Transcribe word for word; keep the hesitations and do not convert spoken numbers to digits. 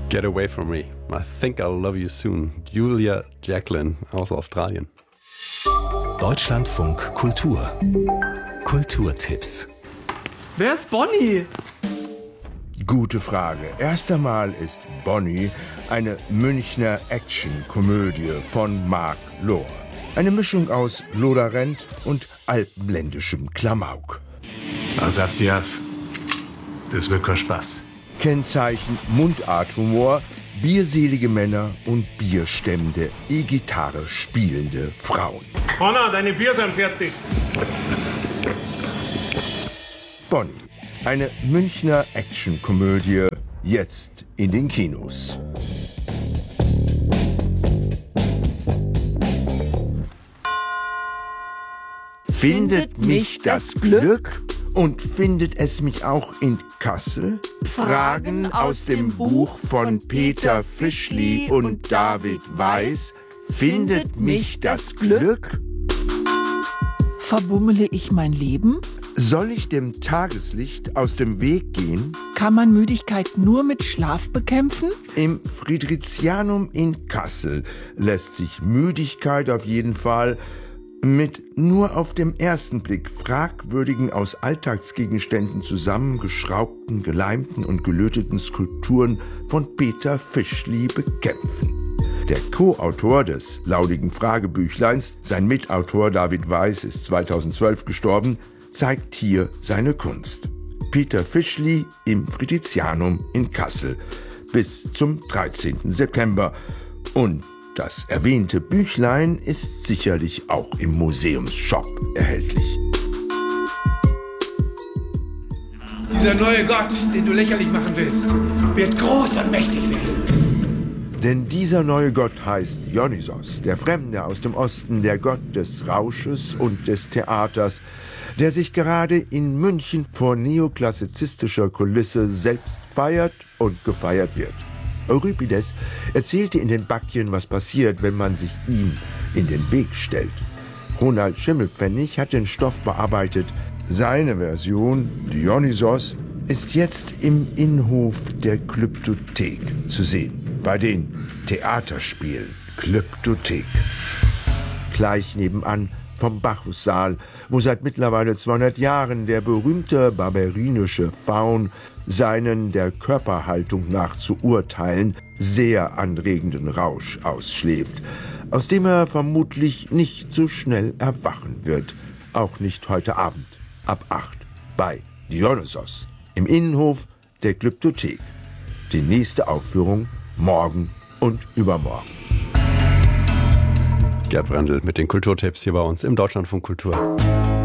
Get Away From Me. I Think I'll Love You Soon. Julia Jacklin aus Australien. Deutschlandfunk Kultur. Kulturtipps. Wer ist Bonnie? Gute Frage. Erst einmal ist Bonnie eine Münchner Actionkomödie von Marc Lohr. Eine Mischung aus Lodderent und alpenländischem Klamauk. Pass auf die auf. Das wird kein Spaß. Kennzeichen Mundarthumor, bierselige Männer und bierstemmende, E-Gitarre spielende Frauen. Hanna, deine Bier sind fertig. Bonnie, eine Münchner Actionkomödie, jetzt in den Kinos. Findet mich das Glück? Und findet es mich auch in Kassel? Fragen aus dem Buch von Peter Fischli und David Weiß. Findet mich das Glück? Verbummele ich mein Leben? Soll ich dem Tageslicht aus dem Weg gehen? Kann man Müdigkeit nur mit Schlaf bekämpfen? Im Friedrichianum in Kassel lässt sich Müdigkeit auf jeden Fall mit nur auf dem ersten Blick fragwürdigen, aus Alltagsgegenständen zusammengeschraubten, geleimten und gelöteten Skulpturen von Peter Fischli bekämpfen. Der Co-Autor des laudigen Fragebüchleins, sein Mitautor David Weiß, ist zweitausendzwölf gestorben, zeigt hier seine Kunst. Peter Fischli im Friedrichianum in Kassel bis zum dreizehnten September. Und das erwähnte Büchlein ist sicherlich auch im Museumsshop erhältlich. Dieser neue Gott, den du lächerlich machen willst, wird groß und mächtig werden. Denn dieser neue Gott heißt Dionysos, der Fremde aus dem Osten, der Gott des Rausches und des Theaters, der sich gerade in München vor neoklassizistischer Kulisse selbst feiert und gefeiert wird. Euripides erzählte in den Backien, was passiert, wenn man sich ihm in den Weg stellt. Ronald Schimmelpfennig hat den Stoff bearbeitet. Seine Version, Dionysos, ist jetzt im Innenhof der Glyptothek zu sehen. Bei den Theaterspielen Glyptothek. Gleich nebenan vom Bacchussaal, wo seit mittlerweile zweihundert Jahren der berühmte barbarinische Faun seinen der Körperhaltung nach zu urteilen sehr anregenden Rausch ausschläft, aus dem er vermutlich nicht so schnell erwachen wird, auch nicht heute Abend ab acht bei Dionysos im Innenhof der Glyptothek. Die nächste Aufführung morgen und übermorgen. Gerd Brandl mit den Kulturtipps hier bei uns im Deutschlandfunk Kultur.